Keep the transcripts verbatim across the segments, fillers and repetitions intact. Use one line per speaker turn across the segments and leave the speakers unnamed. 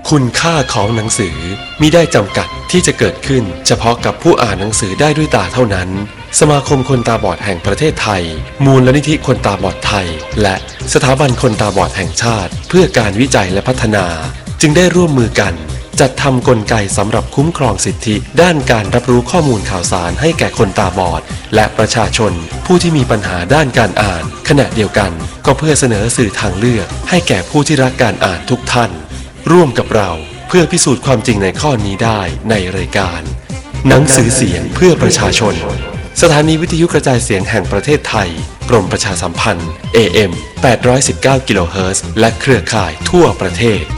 คุณค่าของหนังสือมิได้จำกัดที่จะเกิดขึ้นเฉพาะกับผู้อ่านหนังสือได้ด้วยตาเท่านั้นสมาคมคนตาบอดแห่งประเทศไทยมูลนิธิคนตาบอดไทยและสถาบันคนตาบอดแห่งชาติเพื่อการวิจัยและพัฒนาจึงได้ร่วมมือกันจัดทำกลไกสำหรับคุ้มครองสิทธิด้านการรับรู้ข้อมูลข่าวสารให้แก่คนตาบอดและประชาชนผู้ที่มีปัญหาด้านการอ่านขณะเดียวกันก็เพื่อเสนอสื่อทางเลือกให้แก่ผู้ที่รักการอ่านทุกท่านร่วมกับเราเพื่อพิสูจน์ความจริงในข้อนี้ได้ในรายการหนังสือเสียงเพื่อประชาชนสถานีวิทยุกระจายเสียงแห่งประเทศไทยกรมประชาสัมพันธ์ เอ เอ็ม แปดร้อยสิบเก้า กิโลเฮิรตซ์และเครือข่ายทั่วประเทศ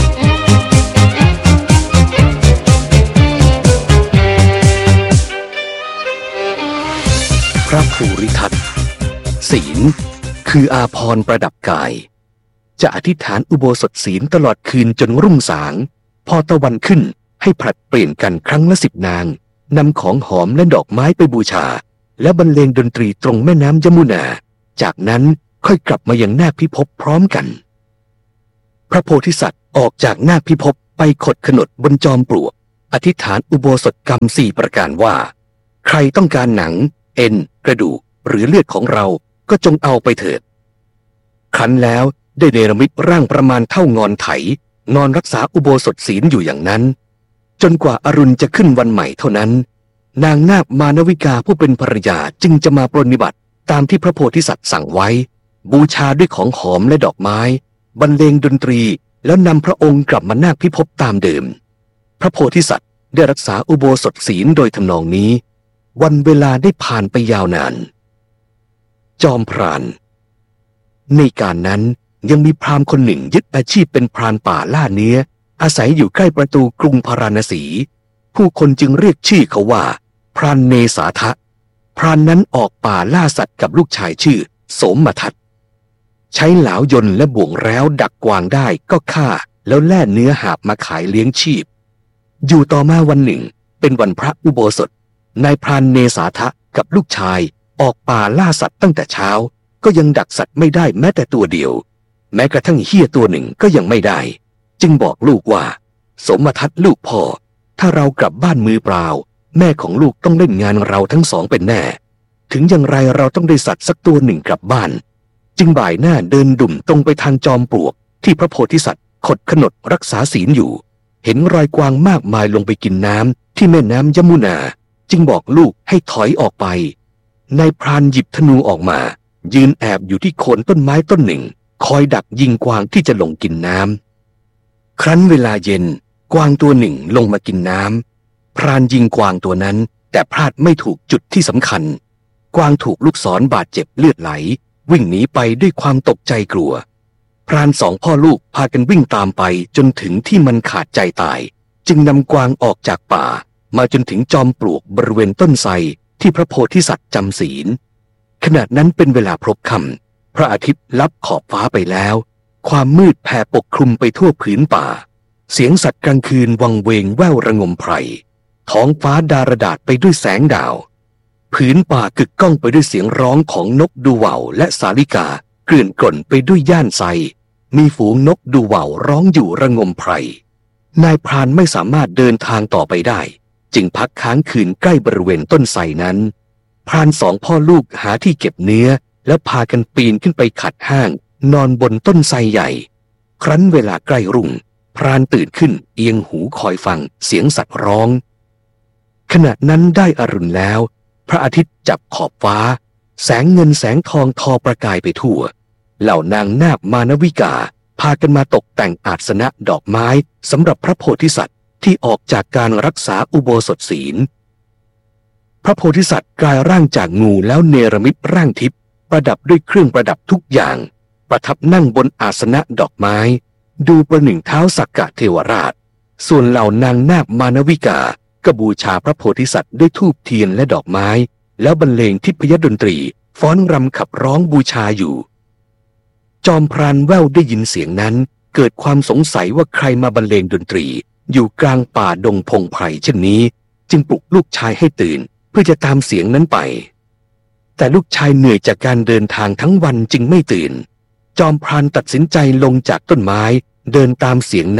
พระภูริทัตศีลคืออาภรณ์ประดับกายจะอธิษฐานอุโบสถศีลตลอดคืนจนรุ่งสางพอตะวันขึ้นให้ผลัดเปลี่ยนกันครั้งละสิบนางนำของหอมและดอกไม้ไปบูชาและบรรเลงดนตรีตรงแม่น้ำยมุนาจากนั้นค่อยกลับมายังนาคพิภพพร้อมกันพระโพธิสัตว์ออกจากนาคพิภพไปขดขนดบนจอมปลวกอธิษฐานอุโบสถกรรมสี่ประการว่าใครต้องการหนังเอ็นกระดูกหรือเลือดของเราก็จงเอาไปเถิดครั้นแล้วได้เนรมิตร่างประมาณเท่างอนไถนอนรักษาอุโบสถศีลอยู่อย่างนั้นจนกว่าอรุณจะขึ้นวันใหม่เท่านั้นนางนาคมานวิกาผู้เป็นภรรยาจึงจะมาปรนนิบัติตามที่พระโพธิสัตว์สั่งไว้บูชาด้วยของหอมและดอกไม้บรรเลงดนตรีแล้วนำพระองค์กลับมานาคพิภพตามเดิมพระโพธิสัตว์ได้รักษาอุโบสถศีลโดยทำนองนี้วันเวลาได้ผ่านไปยาวนานจอมพรานในการนั้นยังมีพราหมณ์คนหนึ่งยึดอาชีพเป็นพรานป่าล่าเนื้ออาศัยอยู่ใกล้ประตูกรุงพาราณสีผู้คนจึงเรียกชื่อเขาว่าพรานเนสาทะพรานนั้นออกป่าล่าสัตว์กับลูกชายชื่อโสมทัตใช้เหลายนต์และบ่วงแร้วดักกวางได้ก็ฆ่าแล้วแล่เนื้อหาบมาขายเลี้ยงชีพอยู่ต่อมาวันหนึ่งเป็นวันพระอุโบสถนายพรานเนสาทะกับลูกชายออกป่าล่าสัตว์ตั้งแต่เช้าก็ยังดักสัตว์ไม่ได้แม้แต่ตัวเดียวแม้กระทั่งเหี้ยตัวหนึ่งก็ยังไม่ได้จึงบอกลูกว่าสมทัตลูกพ่อถ้าเรากลับบ้านมือเปล่าแม่ของลูกต้องเล่นงานเราทั้งสองเป็นแน่ถึงอย่างไรเราต้องได้สัตว์สักตัวหนึ่งกลับบ้านจึงบ่ายหน้าเดินดุ่มตรงไปทางจอมปลวกที่พระโพธิสัตว์ขดขนดรักษาศีลอยู่เห็นรอยกวางมากมายลงไปกินน้ำที่แม่น้ำยมุนาจึงบอกลูกให้ถอยออกไปนายพรานหยิบธนูออกมายืนแอบอยู่ที่โคนต้นไม้ต้นหนึ่งคอยดักยิงกวางที่จะลงกินน้ำครั้นเวลาเย็นกวางตัวหนึ่งลงมากินน้ำพรานยิงกวางตัวนั้นแต่พลาดไม่ถูกจุดที่สำคัญกวางถูกลูกศรบาดเจ็บเลือดไหลวิ่งหนีไปด้วยความตกใจกลัวพรานสองพ่อลูกพากันวิ่งตามไปจนถึงที่มันขาดใจตายจึงนำกวางออกจากป่ามาจนถึงจอมปลวกบริเวณต้นไทรที่พระโพธิสัตว์จำศีลขณะนั้นเป็นเวลาพลบค่ำพระอาทิตย์ลับขอบฟ้าไปแล้วความมืดแผ่ปกคลุมไปทั่วผืนป่าเสียงสัตว์กลางคืนวังเวงแว่วระงมไพรท้องฟ้าดารดาษไปด้วยแสงดาวผืนป่ากึกก้องไปด้วยเสียงร้องของนกดูว่าวและสาลิกาเกลื่อนกล่นไปด้วยย่านไทรมีฝูงนกดูว่าวร้องอยู่ระงมไพรนายพรานไม่สามารถเดินทางต่อไปได้จึงพักค้างคืนใกล้บริเวณต้นไทรนั้นพรานสองพ่อลูกหาที่เก็บเนื้อแล้วพากันปีนขึ้นไปขัดห้างนอนบนต้นไทรใหญ่ครั้นเวลาใกล้รุ่งพรานตื่นขึ้นเอียงหูคอยฟังเสียงสัตว์ร้องขณะนั้นได้อรุณแล้วพระอาทิตย์จับขอบฟ้าแสงเงินแสงทองทอประกายไปทั่วเหล่านางนาคมานวิกาพากันมาตกแต่งอาสนะดอกไม้สำหรับพระโพธิสัตว์ที่ออกจากการรักษาอุโบสถศีลพระโพธิสัตว์กลายร่างจากงูแล้วเนรมิตร่างทิพย์ประดับด้วยเครื่องประดับทุกอย่างประทับนั่งบนอาสนะดอกไม้ดูประหนึ่งเท้าสักกะเทวราชส่วนเหล่านางนาคมานวิกาก็บูชาพระโพธิสัตว์ด้วยธูปเทียนและดอกไม้แล้วบรรเลงทิพยดนตรีฟ้อนรำขับร้องบูชาอยู่จอมพรานแว่วได้ยินเสียงนั้นเกิดความสงสัยว่าใครมาบรรเลงดนตรีอยู่กลางป่าดงพงไพรเช่นนี้จึงปลุกลูกชายให้ตื่นเพื่อจะตามเสียงนั้นไปแต่ลูกชายเหนื่อยจากการเดินทางทั้งวันจึงไม่ตื่นจอมพรานตัดสินใจลงจากต้นไม้เดินตามเสียงนั้น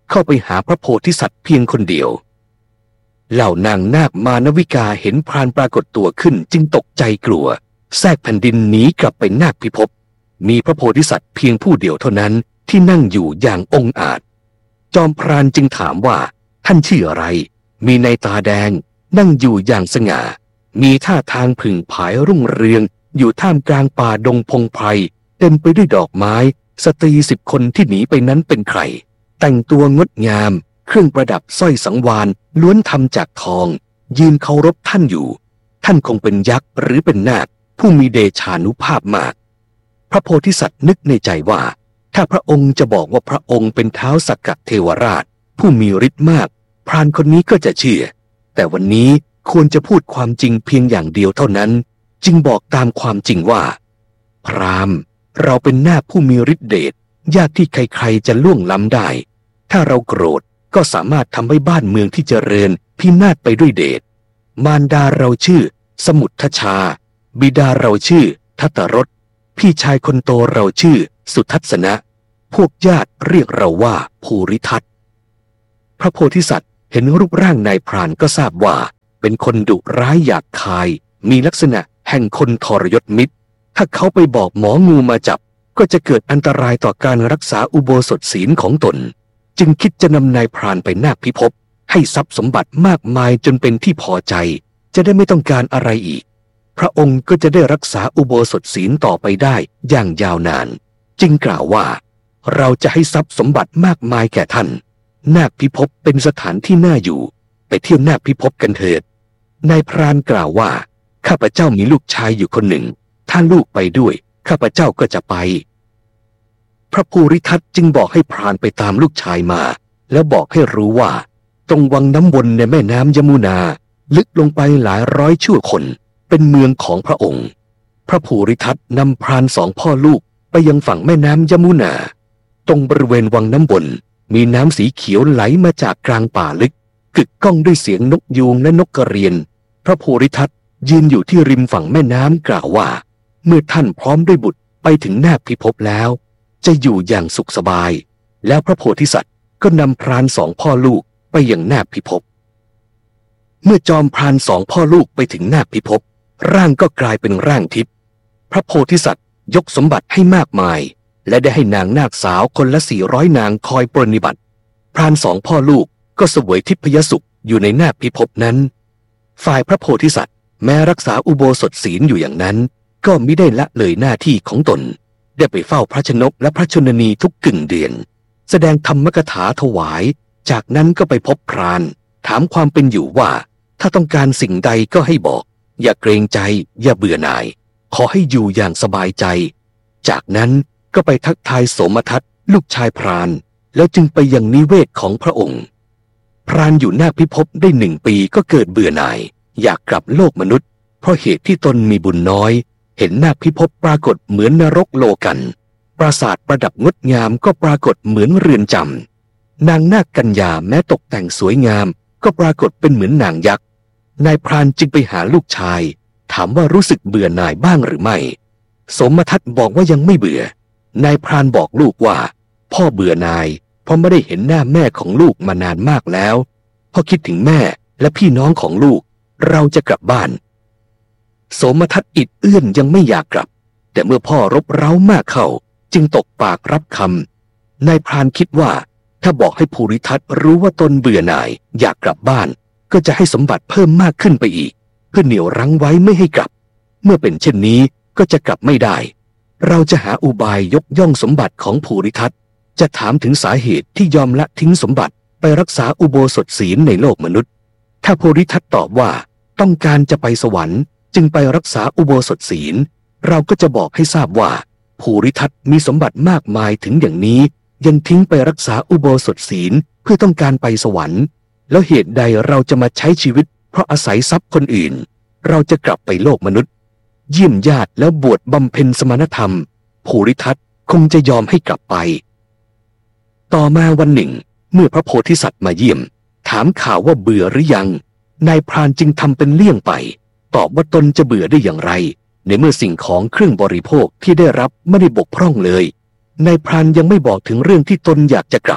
เข้าไปหาพระโพธิสัตว์เพียงคนเดียวเหล่านางนาคมานวิกาเห็นพรานปรากฏตัวขึ้นจึงตกใจกลัวแทรกแผ่นดินหนีกลับไปนาคพิภพมีพระโพธิสัตว์เพียงผู้เดียวเท่านั้นที่นั่งอยู่อย่างองอาจจอมพรานจึงถามว่าท่านชื่ออะไรมีในตาแดงนั่งอยู่อย่างสง่ามีท่าทางผึ่งผายรุ่งเรืองอยู่ท่ามกลางป่าดงพงไพรเต็มไปด้วยดอกไม้สตรีสิบคนที่หนีไปนั้นเป็นใครแต่งตัวงดงามเครื่องประดับสร้อยสังวาลล้วนทำจากทองยืนเคารพท่านอยู่ท่านคงเป็นยักษ์หรือเป็นนาคผู้มีเดชานุภาพมากพระโพธิสัตว์นึกในใจว่าถ้าพระองค์จะบอกว่าพระองค์เป็นท้าวสักกะเทวราชผู้มีฤทธิ์มากพรานคนนี้ก็จะเชื่อแต่วันนี้ควรจะพูดความจริงเพียงอย่างเดียวเท่านั้นจึงบอกตามความจริงว่าพราหมณ์เราเป็นนาคผู้มีฤทธิ์เดชยากที่ใครๆจะล่วงล้ำได้ถ้าเราโกรธก็สามารถทำให้บ้านเมืองที่เจริญพินาศไปด้วยเดชมารดาเราชื่อสมุททชาบิดาเราชื่อทัตตรสพี่ชายคนโตเราชื่อสุทัศนะพวกญาติเรียกเราว่าภูริทัตพระโพธิสัตว์เห็นรูปร่างนายพรานก็ทราบว่าเป็นคนดุร้ายหยาบคายมีลักษณะแห่งคนทรยศมิตรถ้าเขาไปบอกหมองูมาจับก็จะเกิดอันตรายต่อการรักษาอุโบสถศีลของตนจึงคิดจะนำนายพรานไปนาคพิภพให้ทรัพย์สมบัติมากมายจนเป็นที่พอใจจะได้ไม่ต้องการอะไรอีกพระองค์ก็จะได้รักษาอุโบสถศีลต่อไปได้อย่างยาวนานจึงกล่าวว่าเราจะให้ทรัพย์สมบัติมากมายแก่ท่านนาคพิภพเป็นสถานที่น่าอยู่ไปเที่ยวนาคพิภพกันเถิดนายพรานกล่าวว่าข้าพเจ้ามีลูกชายอยู่คนหนึ่งถ้าลูกไปด้วยข้าพเจ้าก็จะไปพระภูริทัตจึงบอกให้พรานไปตามลูกชายมาแล้วบอกให้รู้ว่าตรงวังน้ำวนในแม่น้ำยมุนาลึกลงไปหลายร้อยชั่วคนเป็นเมืองของพระองค์พระภูริทัตนำพรานสองพ่อลูกไปยังฝั่งแม่น้ำยมุนาตรงบริเวณวังน้ำวนมีน้ำสีเขียวไหลมาจากกลางป่าลึกกึกก้องด้วยเสียงนกยูงและนกกระเรียนพระภูริทัตยืนอยู่ที่ริมฝั่งแม่น้ำกล่าวว่าเมื่อท่านพร้อมด้วยบุตรไปถึงนาคพิภพแล้วจะอยู่อย่างสุขสบายแล้วพระโพธิสัตว์ก็นำพรานสองพ่อลูกไปยังนาคพิภพเมื่อจอมพรานสองพ่อลูกไปถึงนาคพิภพร่างก็กลายเป็นร่างทิพย์พระโพธิสัตว์ยกสมบัติให้มากมายและได้ให้นางนาคสาวคนละสี่ร้อยนางคอยปรนนิบัติพรานสองพ่อลูกก็เสวยทิพยสุขอยู่ในนาคพิภพนั้นฝ่ายพระโพธิสัตว์แม้รักษาอุโบสถศีลอยู่อย่างนั้นก็มิได้ละเลยหน้าที่ของตนได้ไปเฝ้าพระชนกและพระชนนีทุกกึ่งเดือนแสดงธรรมกถาถวายจากนั้นก็ไปพบพรานถามความเป็นอยู่ว่าถ้าต้องการสิ่งใดก็ให้บอกอย่าเกรงใจอย่าเบื่อหน่ายขอให้อยู่อย่างสบายใจจากนั้นก็ไปทักทายโสมทัตลูกชายพรานแล้วจึงไปยังนิเวศของพระองค์พรานอยู่นาคพิภพได้หนึ่งปีก็เกิดเบื่อหน่ายอยากกลับโลกมนุษย์เพราะเหตุที่ตนมีบุญน้อยเห็นนาคพิภพปรากฏเหมือนนรกโลกันปราสาทประดับงดงามก็ปรากฏเหมือนเรือนจำนางนาคกัญญาแม้ตกแต่งสวยงามก็ปรากฏเป็นเหมือนนางยักษ์นายพรานจึงไปหาลูกชายถามว่ารู้สึกเบื่อหน่ายบ้างหรือไม่สมทัตบอกว่ายังไม่เบื่อนายพรานบอกลูกว่าพ่อเบื่อหน่ายเพราะไม่ได้เห็นหน้าแม่ของลูกมานานมากแล้วพอคิดถึงแม่และพี่น้องของลูกเราจะกลับบ้านโสมทัตอิดเอื้อนยังไม่อยากกลับแต่เมื่อพ่อรบเร้ามากเข้าจึงตกปากรับคำนายพรานคิดว่าถ้าบอกให้ภูริทัตรู้ว่าตนเบื่อหน่ายอยากกลับบ้านก็จะให้สมบัติเพิ่มมากขึ้นไปอีกเพื่อเหนี่ยวรั้งไว้ไม่ให้กลับเมื่อเป็นเช่นนี้ก็จะกลับไม่ได้เราจะหาอุบายยกย่องสมบัติของภูริทัตจะถามถึงสาเหตุที่ยอมละทิ้งสมบัติไปรักษาอุโบสถศีลในโลกมนุษย์ถ้าภูริทัตตอบว่าต้องการจะไปสวรรค์จึงไปรักษาอุโบสถศีลเราก็จะบอกให้ทราบว่าภูริทัตมีสมบัติมากมายถึงอย่างนี้ยังทิ้งไปรักษาอุโบสถศีลเพื่อต้องการไปสวรรค์แล้วเหตุใดเราจะมาใช้ชีวิตเพราะอาศัยทรัพย์คนอื่นเราจะกลับไปโลกมนุษย์เยี่ยมญาติแล้วบวชบำเพ็ญสมณธรรมภูริทัตคงจะยอมให้กลับไปต่อมาวันหนึ่งเมื่อพระโพธิสัตว์มาเยี่ยมถามข่าวว่าเบื่อหรือยังนายพรานจึงทำเป็นเลี่ยงไปตอบว่าตนจะเบื่อได้อย่างไรในเมื่อสิ่งของเครื่องบริโภคที่ได้รับไม่ได้บกพร่องเลยนายพรานยังไม่บอกถึงเรื่องที่ตนอยากจะกลับ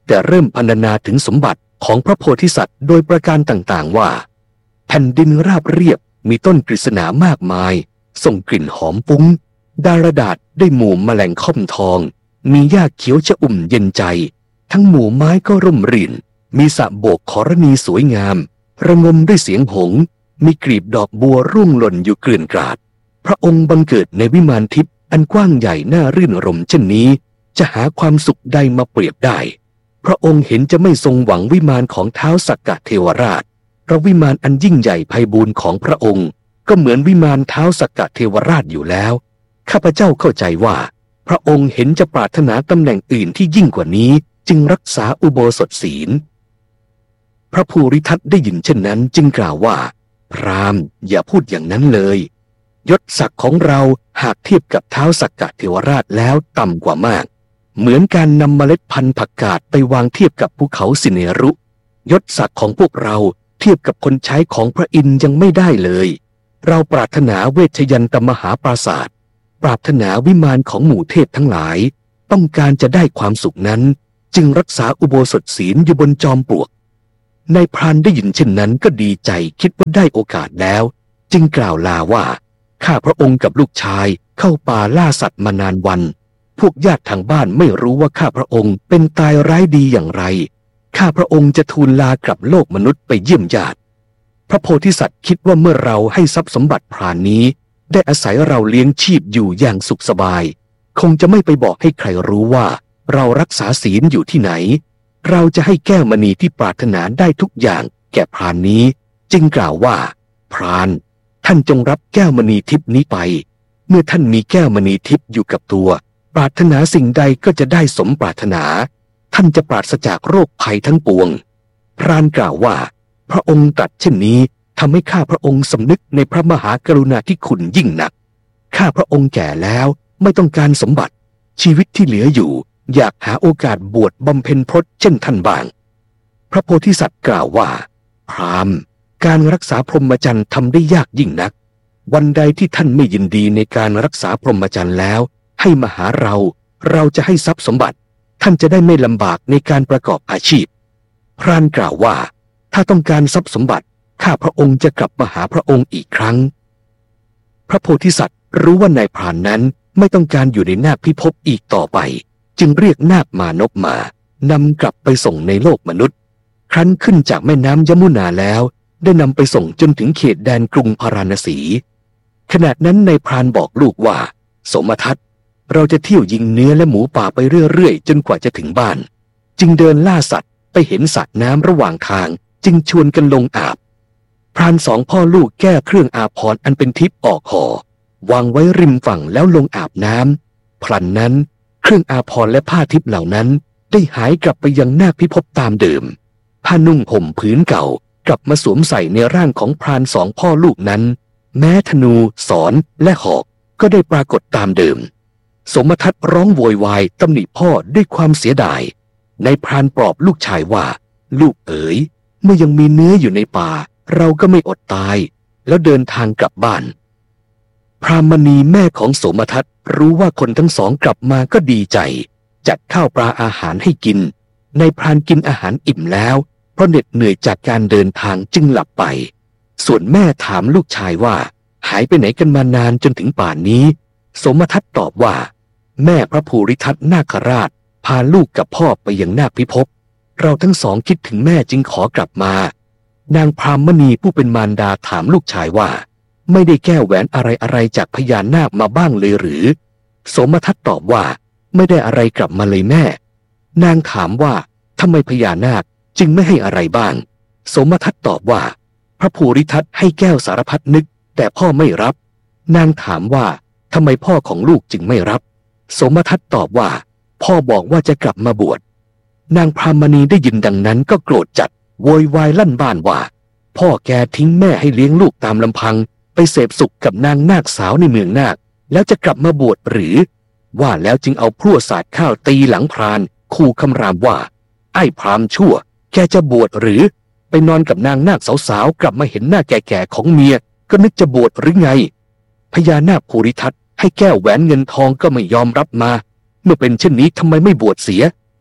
แต่เริ่มพรรณนาถึงสมบัติของพระโพธิสัตว์โดยประการต่างๆว่าแผ่นดินราบเรียบมีต้นกฤษณามากมายส่งกลิ่นหอมฟุ้งดารดาษได้หมู่แมลงค่อมทองมีหญ้าเขียวชอุ่มเย็นใจทั้งหมู่ไม้ก็ร่มรื่นมีสระโบกขรณีสวยงามระงมด้วยเสียงหงส์มีกลีบดอกบัวร่วงหล่นอยู่เกลื่อนกลาดพระองค์บังเกิดในวิมานทิพย์อันกว้างใหญ่น่ารื่นรมเช่นนี้จะหาความสุขใดมาเปรียบได้พระองค์เห็นจะไม่ทรงหวังวิมานของท้าวสักกะเทวราชเพราะวิมานอันยิ่งใหญ่ไพบูลย์ของพระองค์ก็เหมือนวิมานท้าวสักกะเทวราชอยู่แล้วข้าพเจ้าเข้าใจว่าพระองค์เห็นจะปรารถนาตำแหน่งอื่นที่ยิ่งกว่านี้จึงรักษาอุโบสถศีลพระภูริทัตได้ยินเช่นนั้นจึงกล่าวว่าพราหมณ์อย่าพูดอย่างนั้นเลยยศศักดิ์ของเราหากเทียบกับท้าวสักกะเทวราชแล้วต่ำกว่ามากเหมือนการนำเมล็ดพันธุ์ผักกาดไปวางเทียบกับภูเขาสิเนรุยศศักดิ์ของพวกเราเทียบกับคนใช้ของพระอินทร์ยังไม่ได้เลยเราปรารถนาเวชยันตมหาปราศาสตร์ปรารถนาวิมานของหมู่เทพทั้งหลายต้องการจะได้ความสุขนั้นจึงรักษาอุโบสถศีลอยู่บนจอมปลวกนายพรานได้ยินเช่นนั้นก็ดีใจคิดว่าได้โอกาสแล้วจึงกล่าวลาว่าข้าพระองค์กับลูกชายเข้าป่าล่าสัตว์มานานวันพวกญาติทางบ้านไม่รู้ว่าข้าพระองค์เป็นตายร้ายดีอย่างไรข้าพระองค์จะทูลลากลับโลกมนุษย์ไปเยี่ยมญาติพระโพธิสัตว์คิดว่าเมื่อเราให้ทรัพย์สมบัติพรานนี้ได้อาศัยเราเลี้ยงชีพอยู่อย่างสุขสบายคงจะไม่ไปบอกให้ใครรู้ว่าเรารักษาศีลอยู่ที่ไหนเราจะให้แก้วมณีที่ปรารถนาได้ทุกอย่างแก่พรานนี้จึงกล่าวว่าพรานท่านจงรับแก้วมณีทิพย์นี้ไปเมื่อท่านมีแก้วมณีทิพย์อยู่กับตัวปรารถนาสิ่งใดก็จะได้สมปรารถนาท่านจะปราศจากโรคภัยทั้งปวงพรานกล่าวว่าพระองค์ตรัสเช่นนี้ทำให้ข้าพระองค์สำนึกในพระมหากรุณาธิคุณยิ่งนักข้าพระองค์แก่แล้วไม่ต้องการสมบัติชีวิตที่เหลืออยู่อยากหาโอกาสบวชบำเพ็ญพรตเช่นท่านบ้างพระโพธิสัตว์กล่าวว่าพราหมณ์การรักษาพรหมจรรย์ทำได้ยากยิ่งนักวันใดที่ท่านไม่ยินดีในการรักษาพรหมจรรย์แล้วให้มาหาเราเราจะให้ทรัพย์สมบัติท่านจะได้ไม่ลำบากในการประกอบอาชีพพรานกล่าวว่าถ้าต้องการทรัพย์สมบัติข้าพระองค์จะกลับมาหาพระองค์อีกครั้งพระโพธิสัตว์รู้ว่านายพรานนั้นไม่ต้องการอยู่ในนาคพิภพอีกต่อไปจึงเรียกนาคมานพมานำกลับไปส่งในโลกมนุษย์ครั้นขึ้นจากแม่น้ำยมุนาแล้วได้นำไปส่งจนถึงเขตแดนกรุงพาราณสีขณะนั้นนายพรานบอกลูกว่าสมทัศน์เราจะเที่ยวยิงเนื้อและหมูป่าไปเรื่อยๆจนกว่าจะถึงบ้านจึงเดินล่าสัตว์ไปเห็นสระน้ำระหว่างทางจึงชวนกันลงอาบพรานสองพ่อลูกแก้เครื่องอาภรณ์อันเป็นทิพย์ออกห่อวางไว้ริมฝั่งแล้วลงอาบน้ำพลันนั้นเครื่องอาภรณ์และผ้าทิพย์เหล่านั้นได้หายกลับไปยังนาคพิภพตามเดิมผ้านุ่งห่มผืนเก่ากลับมาสวมใส่ในร่างของพรานสองพ่อลูกนั้นแม้ธนูศรและหอกก็ได้ปรากฏตามเดิมสมทัศน์ร้องโวยวายตำหนิพ่อด้วยความเสียดายนายพรานปลอบลูกชายว่าลูกเอ๋ยเมื่อยังมีเนื้ออยู่ในป่าเราก็ไม่อดตายแล้วเดินทางกลับบ้านพรามณีแม่ของโสมทัศน์รู้ว่าคนทั้งสองกลับมาก็ดีใจจัดข้าวปลาอาหารให้กินนายพรานกินอาหารอิ่มแล้วเพราะเหน็ดเหนื่อยจากการเดินทางจึงหลับไปส่วนแม่ถามลูกชายว่าหายไปไหนกันมานานจนถึงป่านนี้โสมทัศน์ตอบว่าแม่พระภูริทัตนาคราชพาลูกกับพ่อไปยังนาคพิภพเราทั้งสองคิดถึงแม่จึงขอกลับมานางพรามณีผู้เป็นมารดาถามลูกชายว่าไม่ได้แก้แหวนอะไรอะไรจากพญานาคมาบ้างเลยหรือโสมทัศน์ตอบว่าไม่ได้อะไรกลับมาเลยแม่นางถามว่าทำไมพญานาคจึงไม่ให้อะไรบ้างโสมทัศน์ตอบว่าพระภูริทัตให้แก้วสารพัดนึกแต่พ่อไม่รับนางถามว่าทำไมพ่อของลูกจึงไม่รับโสมทัศน์ตอบว่าพ่อบอกว่าจะกลับมาบวชนางพรามณีได้ยินดังนั้นก็โกรธจัดโวยวายลั่นบ้านว่าพ่อแกทิ้งแม่ให้เลี้ยงลูกตามลำพังไปเสพสุขกับนางนาคสาวในเมืองนาคแล้วจะกลับมาบวชหรือว่าแล้วจึงเอาพลั่วสาดข้าวตีหลังพรานขู่คำรามว่าไอ้พรามชั่วแกจะบวชหรือไปนอนกับนางนาคสาวๆกลับมาเห็นหน้าแก่ๆของเมียก็นึกจะบวชหรือไงพญานาคภูริทัตให้แก้วแหวนเงินทองก็ไม่ยอมรับมาเมื่อเป็นเช่นนี้ทำไมไม่บวชเสีย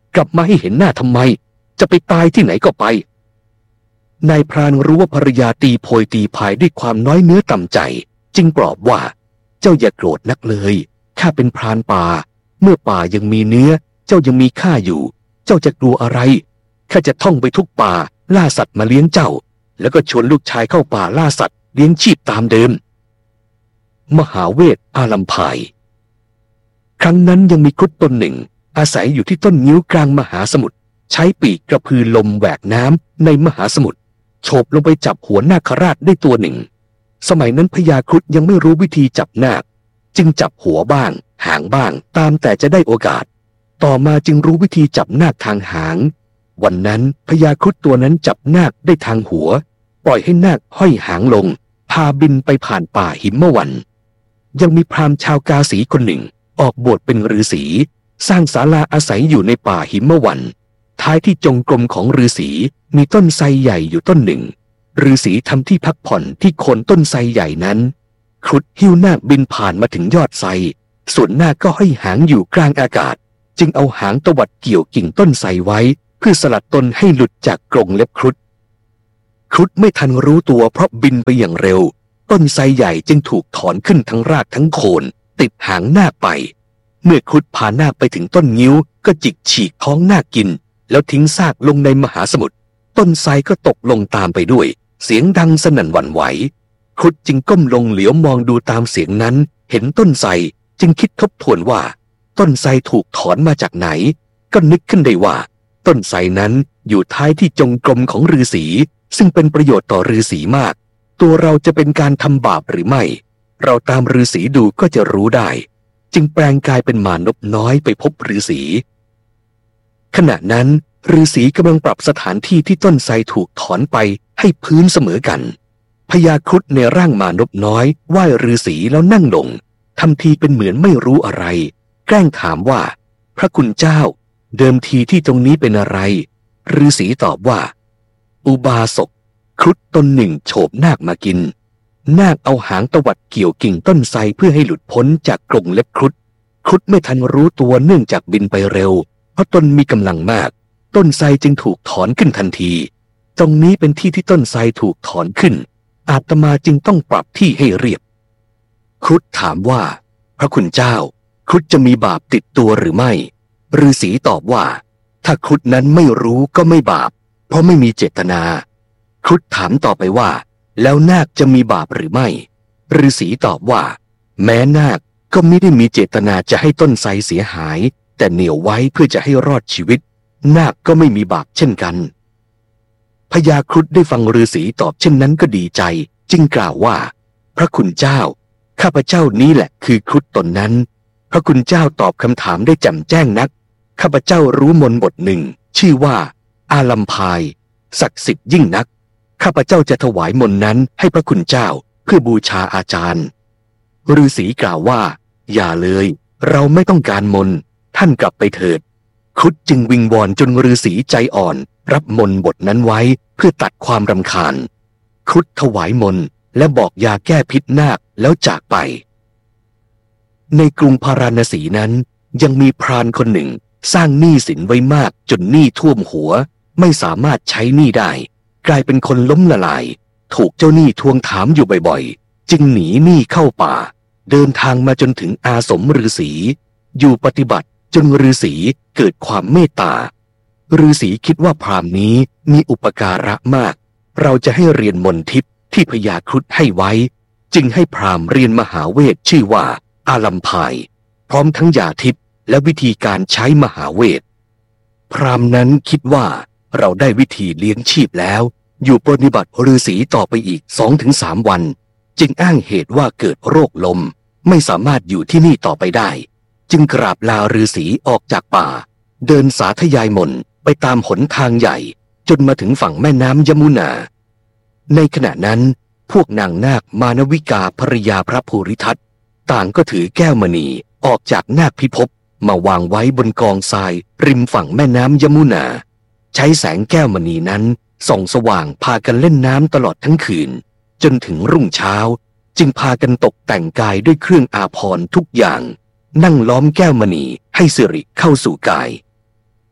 กลับมาให้เห็นหน้าทำไมจะไปตายที่ไหนก็ไปนายพรานรู้ว่าภรรยาตีโพยตีพายด้วยความน้อยเนื้อต่ำใจจึงปลอบว่าเจ้าอย่าโกรธนักเลยข้าเป็นพรานป่าเมื่อป่ายังมีเนื้อเจ้ายังมีข้าอยู่เจ้าจะกลัวอะไรข้าจะท่องไปทุกป่าล่าสัตว์มาเลี้ยงเจ้าแล้วก็ชวนลูกชายเข้าป่าล่าสัตว์เลี้ยงชีพตามเดิมมหาเวทอาลัมพายครั้งนั้นยังมีครุฑตนหนึ่งอาศัยอยู่ที่ต้นงิ้วกลางมหาสมุทรใช้ปีกกระพือลมแหวกน้ำในมหาสมุทรโฉบลงไปจับหัวนาคราชได้ตัวหนึ่งสมัยนั้นพญาครุฑยังไม่รู้วิธีจับนาคจึงจับหัวบ้างหางบ้างตามแต่จะได้โอกาสต่อมาจึงรู้วิธีจับนาคทางหางวันนั้นพญาครุฑตัวนั้นจับนาคได้ทางหัวปล่อยให้นาคห้อยหางลงพาบินไปผ่านป่าหิมวันยังมีพราหมณ์ชาวกาสีคนหนึ่งออกบวชเป็นฤาษีสร้างศาลาอาศัยอยู่ในป่าหิมวันท้ายที่จงกรมของฤาษีมีต้นไทรใหญ่อยู่ต้นหนึ่งฤาษีทำที่พักผ่อนที่โคนต้นไทรใหญ่นั้นครุฑหิ้วนาคบินผ่านมาถึงยอดไทรส่วนนาคก็ห้อยหางอยู่กลางอากาศจึงเอาหางตวัดเกี่ยวกิ่งต้นไทรไว้เพื่อสลัดตนให้หลุดจากกรงเล็บครุฑครุฑไม่ทันรู้ตัวเพราะบินไปอย่างเร็วต้นไทรใหญ่จึงถูกถอนขึ้นทั้งรากทั้งโคนติดหางนาคไปเมื่อครุฑพานาคไปถึงต้นงิ้วก็จิกฉีกท้องนาคกินแล้วทิ้งซากลงในมหาสมุทรต้นไทรก็ตกลงตามไปด้วยเสียงดังสนั่นหวั่นไหวครุฑจึงก้มลงเหลียวมองดูตามเสียงนั้นเห็นต้นไทรจึงคิดทบทวนว่าต้นไทรถูกถอนมาจากไหนก็นึกขึ้นได้ว่าต้นไทรนั้นอยู่ท้ายที่จงกรมของฤาษีซึ่งเป็นประโยชน์ต่อฤาษีมากตัวเราจะเป็นการทำบาปหรือไม่เราตามฤาษีดูก็จะรู้ได้จึงแปลงกายเป็นมานพน้อยไปพบฤาษีขณะนั้นฤาษีกำลังปรับสถานที่ที่ต้นไทรถูกถอนไปให้พื้นเสมอกันพญาครุฑในร่างมานพน้อยไหว้ฤาษีแล้วนั่งลงทำทีเป็นเหมือนไม่รู้อะไรแกล้งถามว่าพระคุณเจ้าเดิมทีที่ตรงนี้เป็นอะไรฤาษีตอบว่าอุบาสกครุฑตนหนึ่งโฉบนาคมากินนาคเอาหางตวัดเกี่ยวกิ่งต้นไทรเพื่อให้หลุดพ้นจากกรงเล็บครุฑครุฑไม่ทันรู้ตัวเนื่องจากบินไปเร็วเพราะตนมีกำลังมากต้นไทรจึงถูกถอนขึ้นทันทีตรงนี้เป็นที่ที่ต้นไทรถูกถอนขึ้นอาตมาจึงต้องปรับที่ให้เรียบครุฑถามว่าพระคุณเจ้าครุฑจะมีบาปติดตัวหรือไม่ฤาษีตอบว่าถ้าครุฑนั้นไม่รู้ก็ไม่บาปเพราะไม่มีเจตนาครุฑถามต่อไปว่าแล้วนาคจะมีบาปหรือไม่ฤาษีตอบว่าแม้นาคก็ไม่ได้มีเจตนาจะให้ต้นไทรเสียหายแต่เหนี่ยวไว้เพื่อจะให้รอดชีวิตนาคก็ไม่มีบาปเช่นกันพญาครุฑได้ฟังฤาษีตอบเช่นนั้นก็ดีใจจึงกล่าวว่าพระคุณเจ้าข้าพเจ้านี้แหละคือครุฑตนนั้นพระคุณเจ้าตอบคำถามได้แจ่มแจ้งนักข้าพเจ้ารู้มนต์บทหนึ่งชื่อว่าอาลัมพายศักดิ์สิทธิ์ยิ่งนักข้าพเจ้าจะถวายมนต์นั้นให้พระคุณเจ้าเพื่อบูชาอาจารย์ฤาษีกล่าวว่าอย่าเลยเราไม่ต้องการมนต์ท่านกลับไปเถิดครุฑจึงวิงวอนจนฤาษีใจอ่อนรับมนต์บทนั้นไว้เพื่อตัดความรำคาญครุฑถวายมนต์และบอกยาแก้พิษนาคแล้วจากไปในกรุงพาราณสีนั้นยังมีพรานคนหนึ่งสร้างหนี้สินไว้มากจนหนี้ท่วมหัวไม่สามารถใช้หนี้ได้กลายเป็นคนล้มละลายถูกเจ้าหนี้ทวงถามอยู่บ่อยๆจึงหนีหนี้เข้าป่าเดินทางมาจนถึงอาสมฤาษีอยู่ปฏิบัติจนฤาษีเกิดความเมตตาฤาษีคิดว่าพราหมณ์นี้มีอุปการะมากเราจะให้เรียนมนต์ทิพย์ที่พญาครุฑให้ไว้จึงให้พราหมณ์เรียนมหาเวทชื่อว่าอาลัมพายพร้อมทั้งยาทิพย์และวิธีการใช้มหาเวทพราหมณ์นั้นคิดว่าเราได้วิธีเลี้ยงชีพแล้วอยู่ปฏิบัติฤาษีต่อไปอีก สองถึงสาม วันจึงอ้างเหตุว่าเกิดโรคลมไม่สามารถอยู่ที่นี่ต่อไปได้จึงกราบลาฤาษีออกจากป่าเดินสาธยายมนต์ไปตามหนทางใหญ่จนมาถึงฝั่งแม่น้ำยมุนาในขณะนั้นพวกนางนาคมานวิกาภริยาพระภูริทัตต่างก็ถือแก้วมณีออกจากนาคพิภพมาวางไว้บนกองทรายริมฝั่งแม่น้ำยมุนาใช้แสงแก้วมณีนั้นส่องสว่างพากันเล่นน้ำตลอดทั้งคืนจนถึงรุ่งเช้าจึงพากันตกแต่งกายด้วยเครื่องอาภรณ์ทุกอย่างนั่งล้อมแก้วมณีให้สิริเข้าสู่กาย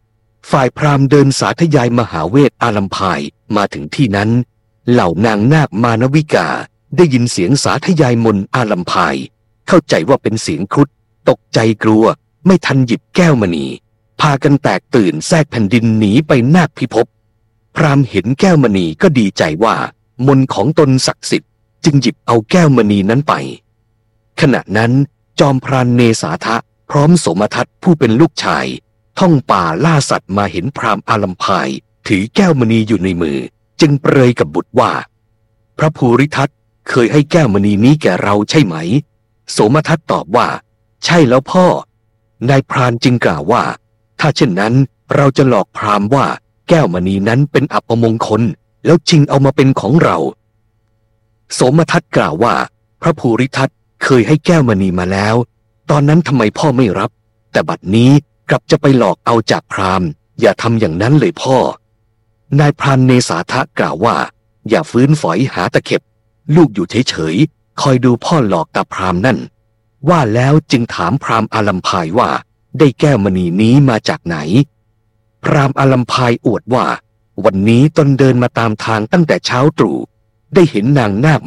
ฝ่ายพราหมณ์เดินสาธยายมหาเวทอาลัมพายมาถึงที่นั้นเหล่านางนาคมานวิกาได้ยินเสียงสาธยายมนต์อาลัมพายเข้าใจว่าเป็นเสียงครุฑตกใจกลัวไม่ทันหยิบแก้วมณีพากันแตกตื่นแทรกแผ่นดินหนีไปนาคพิภพพราหมณ์เห็นแก้วมณีก็ดีใจว่ามนต์ของตนศักดิ์สิทธิ์จึงหยิบเอาแก้วมณีนั้นไปขณะนั้นจอมพรานเนสาทะพร้อมโสมทัตผู้เป็นลูกชายท่องป่าล่าสัตว์มาเห็นพราหมณ์อาลัมพายถือแก้วมณีอยู่ในมือจึงเปรยกับบุตรว่าพระภูริทัตเคยให้แก้วมณีนี้แก่เราใช่ไหมโสมทัตตอบว่าใช่แล้วพ่อนายพรานจึงกล่าวว่าถ้าเช่นนั้นเราจะหลอกพราหมณ์ว่าแก้วมณีนั้นเป็นอัปมงคลแล้วชิงเอามาเป็นของเราโสมทัตกล่าวว่าพระภูริทัตเคยให้แก้วมณีมาแล้วตอนนั้นทำไมพ่อไม่รับแต่บัดนี้กลับจะไปหลอกเอาจากพราหมณ์อย่าทำอย่างนั้นเลยพ่อนายพรานเนสาทะกล่าวว่าอย่าฟื้นฝอยหาตะเข็บลูกอยู่เฉยๆคอยดูพ่อหลอกตาพราหมณ์นั่นว่าแล้วจึงถามพราหมณ์อาลัมพายว่าได้แก้วมณีนี้มาจากไหนพราหมณ์อาลัมพายอวดว่าวันนี้ตนเดินมาตามทางตั้งแต่เช้าตรู่ได้เห็นนางนาค